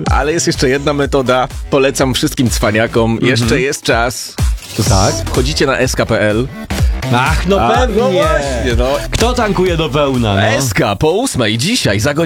Ale jest jeszcze jedna metoda. Polecam wszystkim cwaniakom. Jeszcze jest czas. Tak? Wchodzicie na sk.pl. Ach, no pewnie. No właśnie, no. Kto tankuje do pełna, no? SK po 8 dzisiaj za